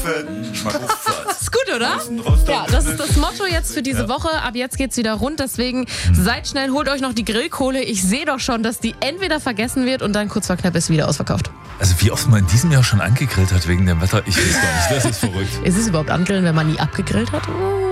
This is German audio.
Ist gut, oder? Ja, das ist das Motto jetzt für diese Woche. Ab jetzt geht's wieder rund, deswegen seid schnell, holt euch noch die Grillkohle. Ich sehe doch schon, dass die entweder vergessen wird und dann kurz vor knapp ist wieder ausverkauft. Also wie oft man in diesem Jahr schon angegrillt hat wegen dem Wetter, ich weiß gar nicht, das ist verrückt. Ist es überhaupt Angrillen, wenn man nie abgegrillt hat?